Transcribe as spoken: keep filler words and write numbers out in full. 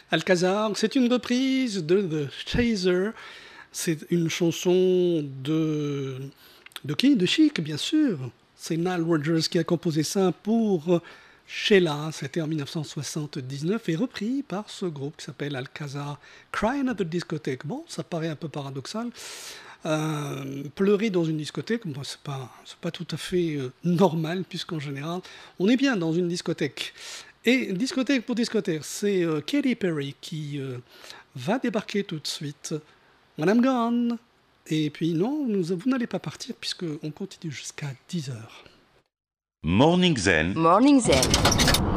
Alcazar, c'est une reprise de The Chaser. C'est une chanson de... De qui? De Chic, bien sûr. C'est Nile Rodgers qui a composé ça pour Sheila. C'était en dix-neuf cent soixante-dix-neuf et repris par ce groupe qui s'appelle Alcazar. Crying at the Discotheque. Bon, ça paraît un peu paradoxal. Euh, pleurer dans une discothèque, bon, c'est pas, c'est pas tout à fait euh, normal, puisqu'en général, on est bien dans une discothèque. Et discothèque pour discothèque, c'est euh, Katy Perry qui euh, va débarquer tout de suite. When I'm gone. Et puis non, nous, vous n'allez pas partir puisqu'on continue jusqu'à dix heures. Morning Zen. Morning Zen.